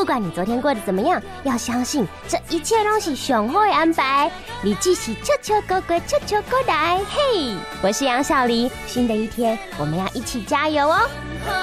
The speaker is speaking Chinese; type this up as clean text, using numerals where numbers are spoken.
不管你昨天过得怎么样，要相信这一切都是上好的安排。你只是悄悄过过，悄悄过来。嘿，我是杨小黎，新的一天我们要一起加油哦。